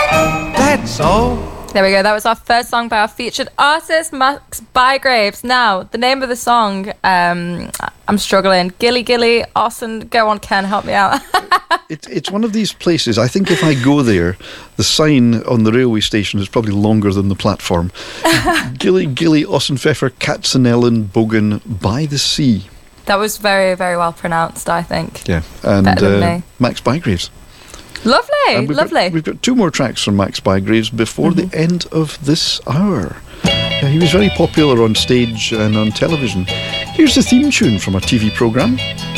That's all. There we go. That was our first song by our featured artist, Max Bygraves. Now, the name of the song, I'm struggling. Gilly Gilly, Austin. Go on, Ken, help me out. It's one of these places. I think if I go there, the sign on the railway station is probably longer than the platform. Gilly Gilly, Ossenpfeffer, Katzenellen, Bogen, by the sea. That was very, very well pronounced, I think. Yeah, Better than me. Max Bygraves. Lovely, And lovely. We've got 2 more tracks from Max Bygraves before the end of this hour. He was very popular on stage and on television. Here's the theme tune from a TV programme.